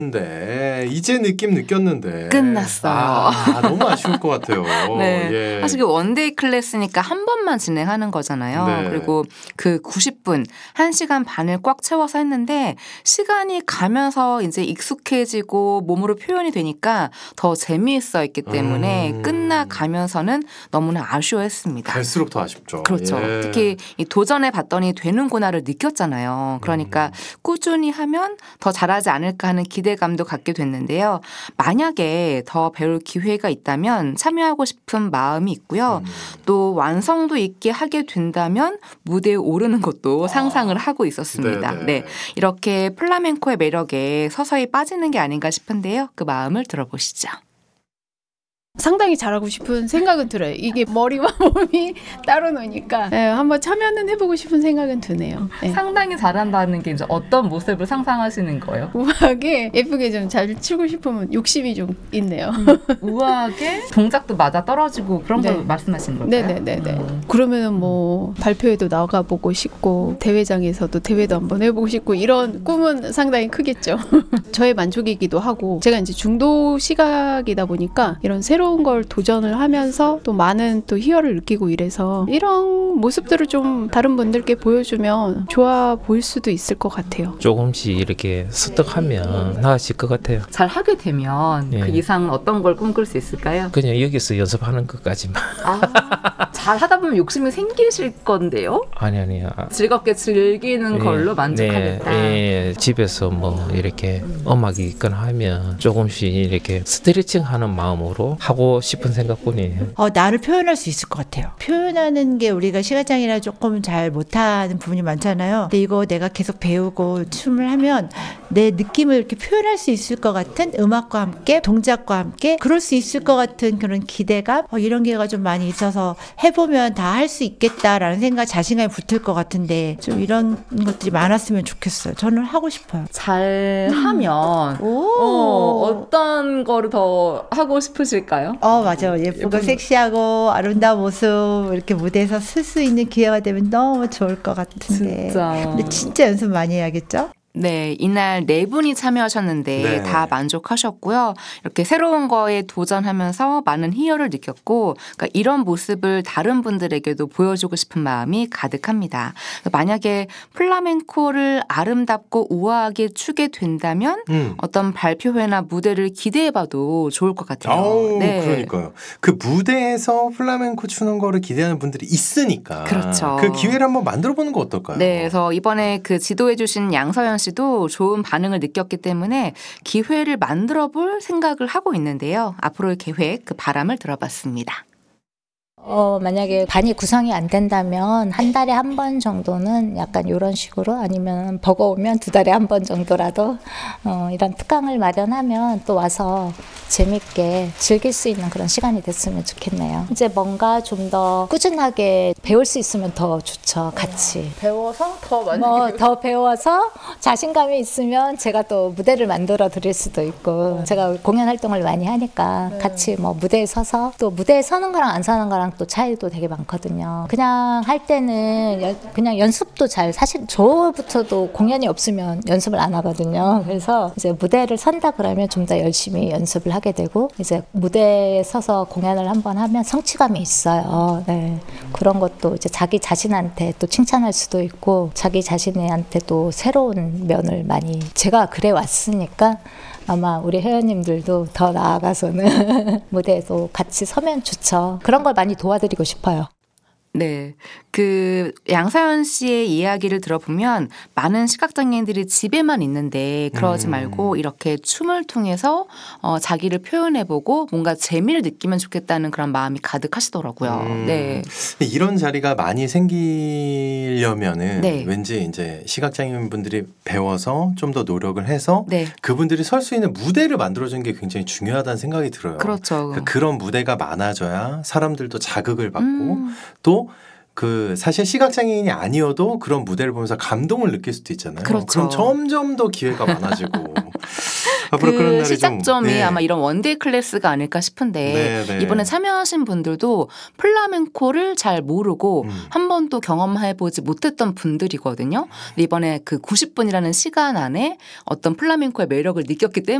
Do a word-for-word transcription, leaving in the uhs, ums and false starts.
네, 이제 느낌 느꼈는데 끝났어요. 아, 너무 아쉬울 것 같아요. 네, 예. 사실 원데이 클래스니까 한 번만 진행하는 거잖아요. 네. 그리고 그 구십 분, 한 시간 반을 꽉 채워서 했는데 시간이 가면서 이제 익숙해지고 몸으로 표현이 되니까 더 재미있어 했기 때문에 음. 끝나가면서는 너무나 아쉬워했습니다. 갈수록 더 아쉽죠. 그렇죠. 예. 특히 이 도전해 봤더니 되는구나를 느꼈잖아요. 그러니까 음. 꾸준히 하면 더 잘하지 않을까 하는 기대감도 갖게 됐는데요. 만약에 더 배울 기회가 있다면 참여하고 싶은 마음이 있고요. 음. 또 완성도 있게 하게 된다면 무대에 오르는 것도 상상을 하고 있었습니다. 네네. 네, 이렇게 플라멩코의 매력에 서서히 빠지는 게 아닌가 싶은데요. 그 마음을 들어보시죠. 상당히 잘하고 싶은 생각은 들어요. 이게 머리와 몸이 따로 노니까 네, 한번 참여는 해보고 싶은 생각은 드네요. 네. 상당히 잘한다는 게 이제 어떤 모습을 상상하시는 거예요? 우아하게 예쁘게 좀 잘 치고 싶으면 욕심이 좀 있네요. 음, 우아하게 동작도 맞아 떨어지고 그런 걸 네. 말씀하시는 걸까요? 네네네네. 음. 그러면은 뭐 발표회도 나가보고 싶고 대회장에서도 대회도 한번 해보고 싶고 이런 꿈은 상당히 크겠죠. 저의 만족이기도 하고 제가 이제 중도 시각이다 보니까 이런 새로운 걸 도전을 하면서 또 많은 또 희열을 느끼고 이래서 이런 모습들을 좀 다른 분들께 보여주면 좋아 보일 수도 있을 것 같아요. 조금씩 이렇게 습득하면 나아질 것 같아요. 잘 하게 되면 예. 그 이상 어떤 걸 꿈꿀 수 있을까요? 그냥 여기서 연습하는 것까지만. 아, 잘 하다 보면 욕심이 생기실 건데요? 아니 아니요. 즐겁게 즐기는 예, 걸로 만족하겠다. 네, 예, 집에서 뭐 이렇게 음악이 있거나 하면 조금씩 이렇게 스트레칭하는 마음으로 하고 싶은 생각뿐이에요. 어, 나를 표현할 수 있을 것 같아요. 표현하는 게 우리가 시각장애라 조금 잘 못하는 부분이 많잖아요. 근데 이거 내가 계속 배우고 춤을 하면 내 느낌을 이렇게 표현할 수 있을 것 같은 음악과 함께 동작과 함께 그럴 수 있을 것 같은 그런 기대감 어, 이런 게가 좀 많이 있어서 해보면 다 할 수 있겠다라는 생각 자신감이 붙을 것 같은데 좀 이런 것들이 많았으면 좋겠어요. 저는 하고 싶어요. 잘 하면 오. 어, 어떤 거를 더 하고 싶으실까요? 어 맞아 예쁘고 예쁜- 섹시하고 아름다운 모습 이렇게 무대에서 쓸 수 있는 기회가 되면 너무 좋을 것 같은데 진짜. 근데 진짜 연습 많이 해야겠죠? 네, 이날 네 분이 참여하셨는데 네. 다 만족하셨고요. 이렇게 새로운 거에 도전하면서 많은 희열을 느꼈고 그러니까 이런 모습을 다른 분들에게도 보여주고 싶은 마음이 가득합니다. 만약에 플라멩코를 아름답고 우아하게 추게 된다면 음. 어떤 발표회나 무대를 기대해봐도 좋을 것 같아요. 아우, 네. 그러니까요. 그 무대에서 플라멩코 추는 거를 기대하는 분들이 있으니까 그렇죠. 그 기회를 한번 만들어 보는 거 어떨까요? 네, 그래서 이번에 그 지도해주신 양서연 씨도 좋은 반응을 느꼈기 때문에 기회를 만들어 볼 생각을 하고 있는데요. 앞으로의 계획, 그 바람을 들어봤습니다. 어, 만약에 반이 구성이 안 된다면 한 달에 한 번 정도는 약간 이런 식으로 아니면 버거우면 두 달에 한 번 정도라도 어, 이런 특강을 마련하면 또 와서 재밌게 즐길 수 있는 그런 시간이 됐으면 좋겠네요. 이제 뭔가 좀 더 꾸준하게 배울 수 있으면 더 좋죠. 같이. 배워서 더 많이 뭐 더 배워서 자신감이 있으면 제가 또 무대를 만들어 드릴 수도 있고 제가 공연 활동을 많이 하니까 같이 뭐 무대에 서서 또 무대에 서는 거랑 안 서는 거랑 또 차이도 되게 많거든요. 그냥 할 때는 연, 그냥 연습도 잘 사실 저부터도 공연이 없으면 연습을 안 하거든요. 그래서 이제 무대를 선다 그러면 좀 더 열심히 연습을 하게 되고 이제 무대에 서서 공연을 한번 하면 성취감이 있어요. 네. 그런 것도 이제 자기 자신한테 또 칭찬할 수도 있고 자기 자신한테 또 새로운 면을 많이 제가 그래 왔으니까 아마 우리 회원님들도 더 나아가서는 무대에서 같이 서면 좋죠. 그런 걸 많이 도와드리고 싶어요. 네, 그 양서연 씨의 이야기를 들어보면 많은 시각장애인들이 집에만 있는데 그러지 음. 말고 이렇게 춤을 통해서 어, 자기를 표현해보고 뭔가 재미를 느끼면 좋겠다는 그런 마음이 가득하시더라고요. 음. 네, 이런 자리가 많이 생기려면은 네. 왠지 이제 시각장애인 분들이 배워서 좀 더 노력을 해서 네, 그분들이 설 수 있는 무대를 만들어주는 게 굉장히 중요하다는 생각이 들어요. 그렇죠. 그러니까 그런 무대가 많아져야 사람들도 자극을 받고 음, 또 그 사실 시각장애인이 아니어도 그런 무대를 보면서 감동을 느낄 수도 있잖아요. 그렇죠. 그럼 점점 더 기회가 많아지고 앞으로 그런 그 날이 시작점이 좀, 네. 아마 이런 원데이 클래스가 아닐까 싶은데 네, 네. 이번에 참여하신 분들도 플라멩코를 잘 모르고 음. 한 번도 경험해보지 못했던 분들이거든요. 근데 이번에 그 구십 분이라는 시간 안에 어떤 플라멩코의 매력을 느꼈기 때문에